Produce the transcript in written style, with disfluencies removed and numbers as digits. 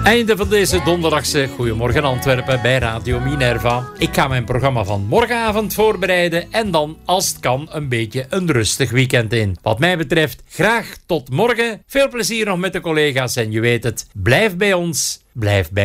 Einde van deze donderdagse Goedemorgen Antwerpen bij Radio Minerva. Ik ga mijn programma van morgenavond voorbereiden en dan, als het kan, een beetje een rustig weekend in. Wat mij betreft, graag tot morgen. Veel plezier nog met de collega's en je weet het, blijf bij ons, blijf bij